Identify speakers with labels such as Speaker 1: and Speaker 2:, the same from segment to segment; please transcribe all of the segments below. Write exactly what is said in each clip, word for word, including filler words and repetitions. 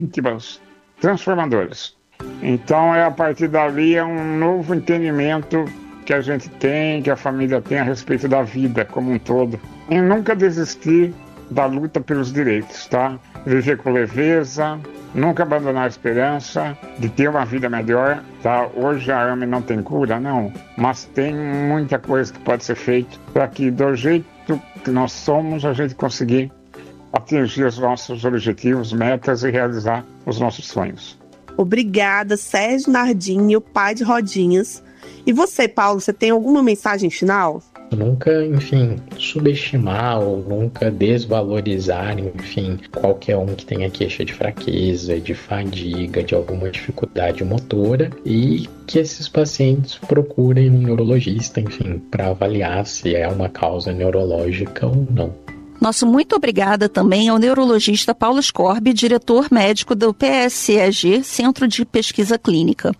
Speaker 1: transformadoras. Então, é a partir dali é um novo entendimento que a gente tem, que a família tem a respeito da vida como um todo. E nunca desistir da luta pelos direitos, tá? Viver com leveza, nunca abandonar a esperança de ter uma vida melhor, tá? Hoje a A M E não tem cura, não, mas tem muita coisa que pode ser feita para que do jeito que nós somos a gente conseguir atingir os nossos objetivos, metas e realizar os nossos sonhos.
Speaker 2: Obrigada, Sérgio Nardini, o pai de Rodinhas. E você, Paulo, você tem alguma mensagem final?
Speaker 3: Nunca, enfim, subestimar ou nunca desvalorizar, enfim, qualquer um que tenha queixa de fraqueza, de fadiga, de alguma dificuldade motora, e que esses pacientes procurem um neurologista, enfim, para avaliar se é uma causa neurológica ou não.
Speaker 4: Nosso muito obrigada também ao neurologista Paulo Scorbi, diretor médico do P S E G, Centro de Pesquisa Clínica.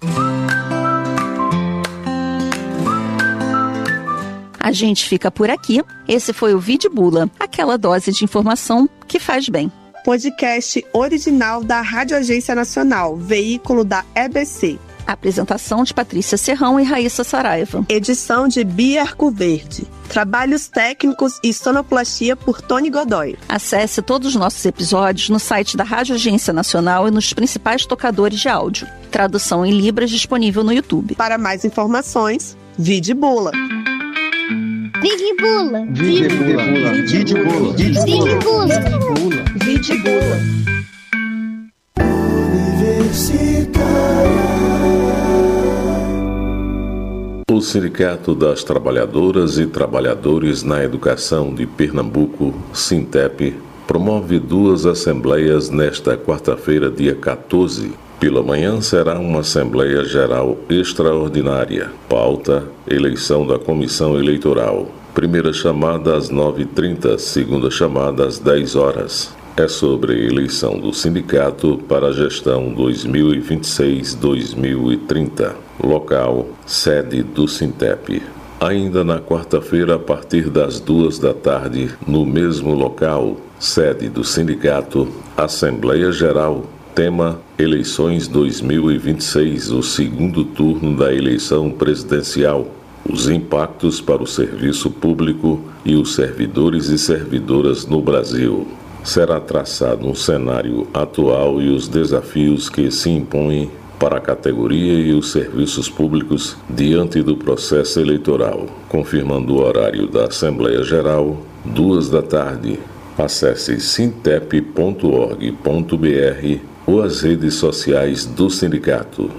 Speaker 4: A gente fica por aqui. Esse foi o Vidibula, aquela dose de informação que faz bem.
Speaker 2: Podcast original da Rádio Agência Nacional, veículo da E B C.
Speaker 4: Apresentação de Patrícia Serrão e Raíssa Saraiva.
Speaker 2: Edição de Bia Arcoverde. Trabalhos técnicos e sonoplastia por Tony Godoy.
Speaker 4: Acesse todos os nossos episódios no site da Rádio Agência Nacional e nos principais tocadores de áudio. Tradução em Libras disponível no YouTube.
Speaker 2: Para mais informações, Vidibula.
Speaker 5: Vidibula.
Speaker 6: Vidibula. Vidibula.
Speaker 5: Vidibula.
Speaker 2: Vidibula.
Speaker 7: O Sindicato das Trabalhadoras e Trabalhadores na Educação de Pernambuco, Sintep, promove duas assembleias nesta quarta-feira, dia quatorze. Pela manhã será uma Assembleia Geral Extraordinária. Pauta: eleição da Comissão Eleitoral. Primeira chamada às nove e trinta, segunda chamada às dez horas. É sobre a eleição do sindicato para a gestão dois mil e vinte e seis a dois mil e trinta. Local: sede do Sintep. Ainda na quarta-feira, a partir das duas da tarde, no mesmo local, sede do sindicato, Assembleia Geral. Tema: eleições dois mil e vinte e seis, o segundo turno da eleição presidencial. Os impactos para o serviço público e os servidores e servidoras no Brasil. Será traçado um cenário atual e os desafios que se impõem para a categoria e os serviços públicos diante do processo eleitoral. Confirmando o horário da Assembleia Geral, duas da tarde. Acesse sintep ponto org ponto br ou as redes sociais do sindicato.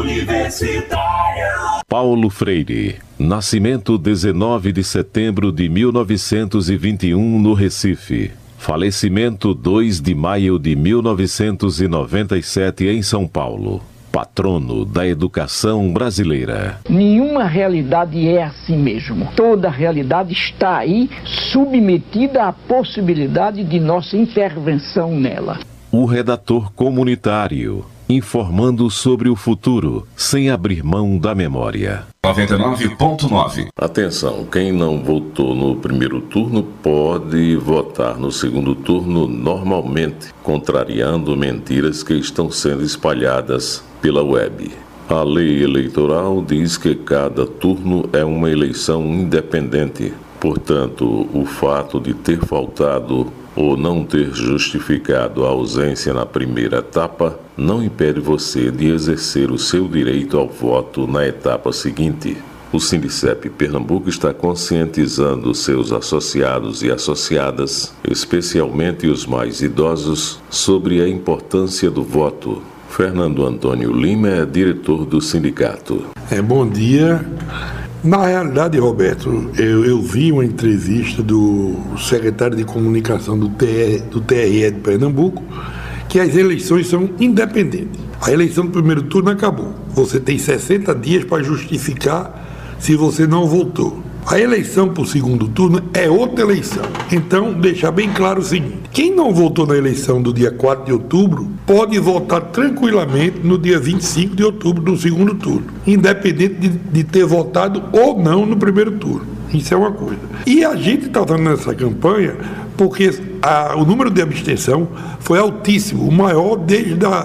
Speaker 8: Universitária.
Speaker 9: Paulo Freire. Nascimento dezenove de setembro de mil novecentos e vinte e um no Recife. Falecimento dois de maio de mil novecentos e noventa e sete em São Paulo. Patrono da educação brasileira.
Speaker 10: Nenhuma realidade é assim mesmo. Toda realidade está aí, submetida à possibilidade de nossa intervenção nela.
Speaker 9: O redator comunitário, informando sobre o futuro, sem abrir mão da memória.
Speaker 8: noventa e nove ponto nove.
Speaker 7: Atenção, quem não votou no primeiro turno pode votar no segundo turno normalmente, contrariando mentiras que estão sendo espalhadas pela web. A lei eleitoral diz que cada turno é uma eleição independente. Portanto, o fato de ter faltado ou não ter justificado a ausência na primeira etapa não impede você de exercer o seu direito ao voto na etapa seguinte. O Sindicep Pernambuco está conscientizando seus associados e associadas, especialmente os mais idosos, sobre a importância do voto. Fernando Antônio Lima é diretor do sindicato.
Speaker 11: É, bom dia. Na realidade, Roberto, eu, eu vi uma entrevista do secretário de comunicação do, T R, do T R E de Pernambuco, que as eleições são independentes. A eleição do primeiro turno acabou. Você tem sessenta dias para justificar se você não votou. A eleição para o segundo turno é outra eleição. Então, deixar bem claro o seguinte: quem não votou na eleição do dia quatro de outubro pode votar tranquilamente no dia vinte e cinco de outubro do segundo turno, independente de, de ter votado ou não no primeiro turno. Isso é uma coisa. E a gente está dando essa campanha porque a, o número de abstenção foi altíssimo, o maior desde a